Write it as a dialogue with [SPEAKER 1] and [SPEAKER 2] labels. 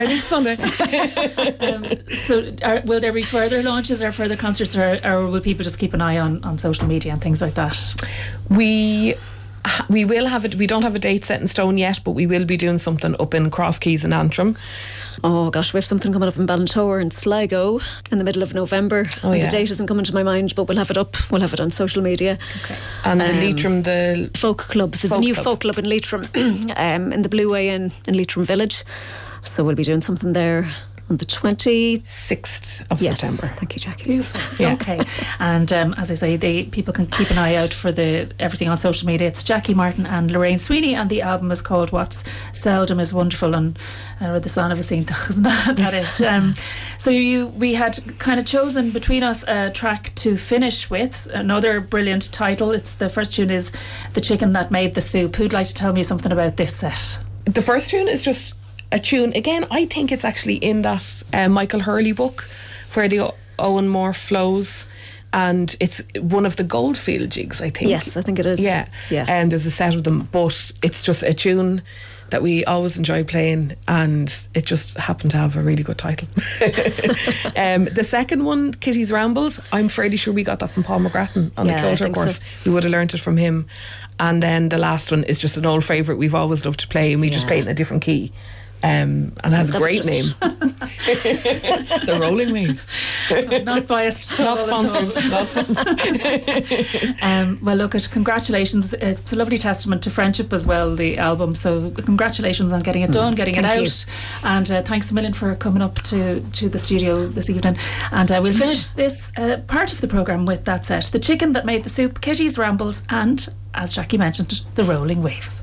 [SPEAKER 1] Sunday.
[SPEAKER 2] So will there be further launches or further concerts, or will people just keep an eye on social media and things like that?
[SPEAKER 1] We will have it. We don't have a date set in stone yet, but we will be doing something up in Crosskeys and Antrim.
[SPEAKER 3] Oh gosh, we have something coming up in Ballintower and Sligo in the middle of November.
[SPEAKER 1] Oh, yeah.
[SPEAKER 3] The date isn't coming to my mind, but we'll have it up. We'll have it on social media.
[SPEAKER 2] Okay.
[SPEAKER 1] And the Leitrim, the
[SPEAKER 3] folk club. There's a new folk club in Leitrim, in the Blue Way in Leitrim Village. So we'll be doing something there on the
[SPEAKER 1] 26th of September.
[SPEAKER 3] Thank you, Jackie.
[SPEAKER 2] Beautiful.
[SPEAKER 1] Yeah.
[SPEAKER 2] Okay. And as I say, people can keep an eye out for everything on social media. It's Jackie Martin and Lorraine Sweeney, and the album is called What's Seldom Is Wonderful, and the son of a saint, isn't that it? So we had kind of chosen between us a track to finish with, another brilliant title. It's the first tune is The Chicken That Made the Soup. Who'd like to tell me something about this set?
[SPEAKER 1] The first tune is just a tune. Again, I think it's actually in that Michael Hurley book where the Owen Moore flows, and it's one of the Goldfield jigs, I think.
[SPEAKER 3] Yes, I think it is.
[SPEAKER 1] Yeah. And there's a set of them, but it's just a tune that we always enjoy playing, and it just happened to have a really good title. The second one, Kitty's Rambles, I'm fairly sure we got that from Paul McGrattan on the Kilter course. So. We would have learnt it from him. And then the last one is just an old favourite we've always loved to play, and we just play it in a different key. And has a great name. The Rolling Waves.
[SPEAKER 2] Not biased.
[SPEAKER 1] Not sponsored.
[SPEAKER 2] Well, look, congratulations. It's a lovely testament to friendship as well, the album. So congratulations on getting it done, getting it out. And thanks a million for coming up to the studio this evening. And we'll finish this part of the programme with that set. The Chicken That Made the Soup, Kitty's Rambles, and, as Jackie mentioned, The Rolling Waves.